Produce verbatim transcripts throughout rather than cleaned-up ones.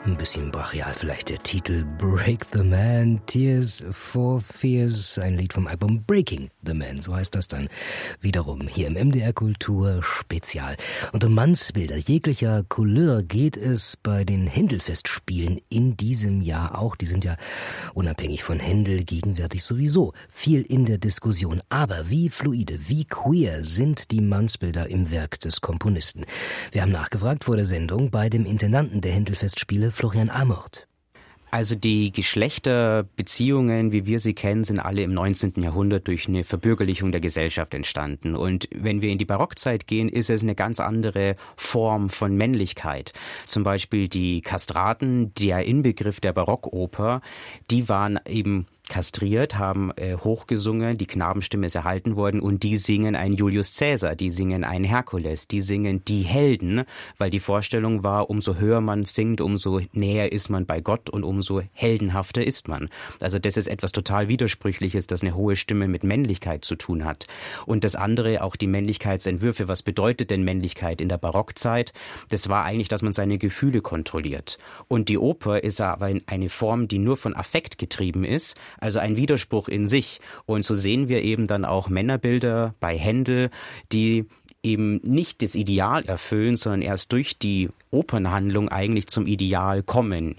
Ein bisschen brachial vielleicht der Titel Break the Man, Tears for Fears, ein Lied vom Album Breaking the Man, so heißt das dann wiederum hier im M D R Kultur Spezial. Und um Mannsbilder jeglicher Couleur geht es bei den Händel-Festspielen in diesem Jahr auch. Die sind ja unabhängig von Händel gegenwärtig sowieso viel in der Diskussion. Aber wie fluide, wie queer sind die Mannsbilder im Werk des Komponisten? Wir haben nachgefragt vor der Sendung bei dem Intendanten der Händel-Festspiele, Florian Amort. Also die Geschlechterbeziehungen, wie wir sie kennen, sind alle im neunzehnten Jahrhundert durch eine Verbürgerlichung der Gesellschaft entstanden. Und wenn wir in die Barockzeit gehen, ist es eine ganz andere Form von Männlichkeit. Zum Beispiel die Kastraten, der Inbegriff der Barockoper, die waren eben kastriert, haben äh, hochgesungen, die Knabenstimme ist erhalten worden und die singen einen Julius Caesar, die singen einen Herkules, die singen die Helden, weil die Vorstellung war, umso höher man singt, umso näher ist man bei Gott und umso heldenhafter ist man. Also das ist etwas total Widersprüchliches, das eine hohe Stimme mit Männlichkeit zu tun hat. Und das andere, auch die Männlichkeitsentwürfe, was bedeutet denn Männlichkeit in der Barockzeit? Das war eigentlich, dass man seine Gefühle kontrolliert. Und die Oper ist aber eine Form, die nur von Affekt getrieben ist, also ein Widerspruch in sich. Und so sehen wir eben dann auch Männerbilder bei Händel, die eben nicht das Ideal erfüllen, sondern erst durch die Opernhandlung eigentlich zum Ideal kommen.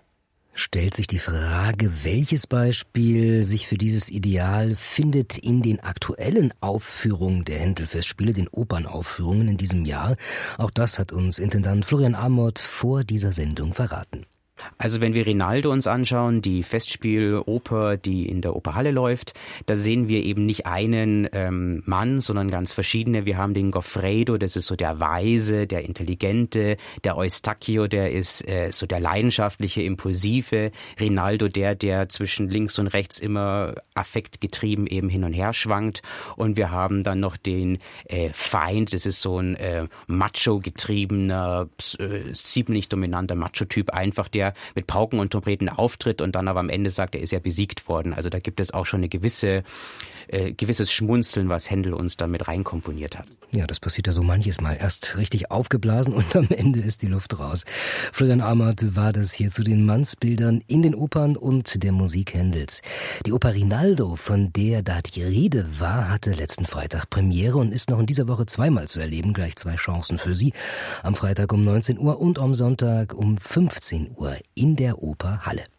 Stellt sich die Frage, welches Beispiel sich für dieses Ideal findet in den aktuellen Aufführungen der Händel-Festspiele, den Opernaufführungen in diesem Jahr. Auch das hat uns Intendant Florian Amort vor dieser Sendung verraten. Also wenn wir Rinaldo uns anschauen, die Festspieloper, die in der Operhalle läuft, da sehen wir eben nicht einen ähm, Mann, sondern ganz verschiedene. Wir haben den Goffredo, das ist so der Weise, der Intelligente, der Eustachio, der ist äh, so der leidenschaftliche, impulsive, Rinaldo, der, der zwischen links und rechts immer affektgetrieben eben hin und her schwankt. Und wir haben dann noch den äh, Feind, das ist so ein äh, macho-getriebener, äh, ziemlich dominanter Macho-Typ, einfach der mit Pauken und Trompeten auftritt und dann aber am Ende sagt, er ist ja besiegt worden. Also da gibt es auch schon eine gewisse, äh, gewisses Schmunzeln, was Händel uns da mit reinkomponiert hat. Ja, das passiert ja so manches Mal. Erst richtig aufgeblasen und am Ende ist die Luft raus. Florian Amort war das hier zu den Mannsbildern in den Opern und der Musik Händels. Die Oper Rinaldo, von der da die Rede war, hatte letzten Freitag Premiere und ist noch in dieser Woche zweimal zu erleben. Gleich zwei Chancen für Sie. Am Freitag um neunzehn Uhr und am Sonntag um fünfzehn Uhr in der Oper Halle.